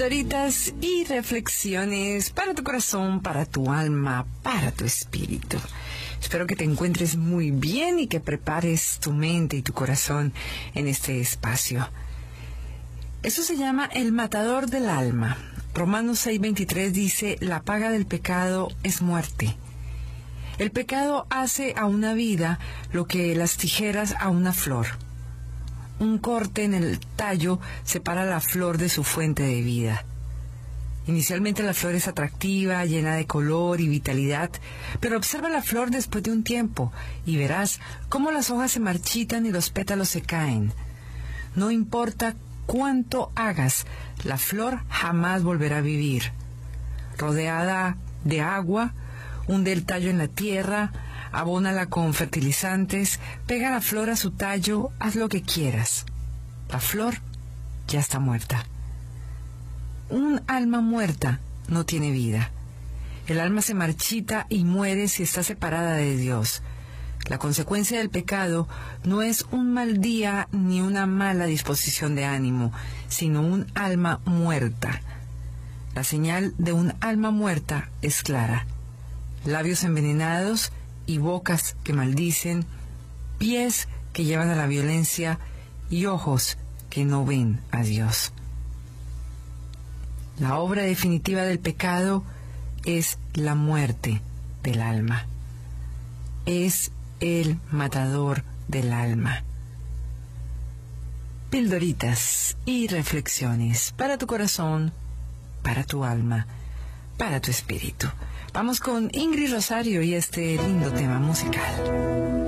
Pildoritas y reflexiones para tu corazón, para tu alma, para tu espíritu. Espero que te encuentres muy bien y que prepares tu mente y tu corazón en este espacio. Eso se llama el matador del alma. Romanos 6:23 dice: la paga del pecado es muerte. El pecado hace a una vida lo que las tijeras a una flor. Un corte en el tallo separa la flor de su fuente de vida. Inicialmente la flor es atractiva, llena de color y vitalidad, pero observa la flor después de un tiempo y verás cómo las hojas se marchitan y los pétalos se caen. No importa cuánto hagas, la flor jamás volverá a vivir. Rodeada de agua, hunde el tallo en la tierra, abónala con fertilizantes, pega la flor a su tallo, haz lo que quieras. La flor ya está muerta. Un alma muerta no tiene vida. El alma se marchita y muere si está separada de Dios. La consecuencia del pecado no es un mal día ni una mala disposición de ánimo, sino un alma muerta. La señal de un alma muerta es clara: labios envenenados y bocas que maldicen, pies que llevan a la violencia y ojos que no ven a Dios. La obra definitiva del pecado es la muerte del alma. Es el matador del alma. Pildoritas y reflexiones para tu corazón, para tu alma, para tu espíritu. Vamos con Ingrid Rosario y este lindo tema musical.